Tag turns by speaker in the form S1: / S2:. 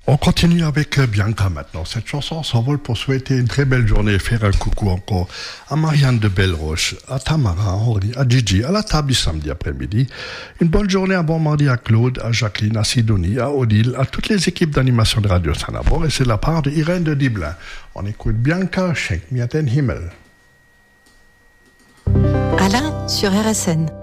S1: On continue avec Bianca maintenant. Cette chanson s'envole pour souhaiter une très belle journée et faire un coucou encore à Marianne de Belleroche, à Tamara, à Henri, à Gigi, à la table du samedi après-midi. Une bonne journée, un bon mardi à Claude, à Jacqueline, à Sidonie, à Odile, à toutes les équipes d'animation de Radio Sanabor. Et c'est de la part de Irène de Diblin. On écoute Bianca, Schenk mir den Himmel.
S2: Alain sur RSN.